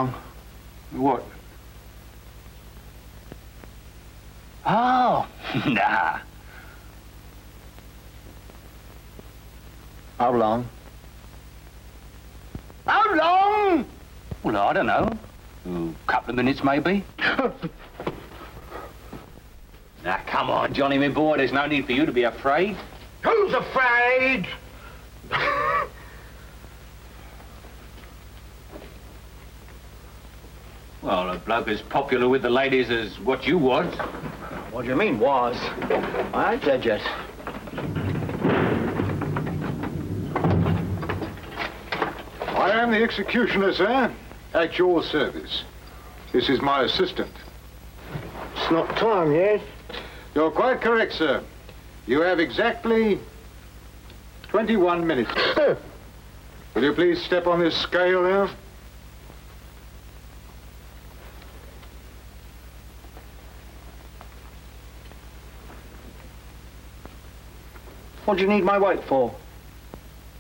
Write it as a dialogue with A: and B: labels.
A: long?
B: What?
A: Oh, nah. How long? How long?
B: Well, I don't know. A couple of minutes, maybe. Now, come on, Johnny, my boy. There's no need for you to be afraid.
A: Who's afraid?
B: Well, a bloke as popular with the ladies as what you was.
A: What do you mean, was? I ain't dead yet.
C: I am the executioner, sir, at your service. This is my assistant.
A: It's not time yet.
C: You're quite correct, sir. You have exactly 21 minutes. Will you please step on this scale now?
A: What do you need my weight for?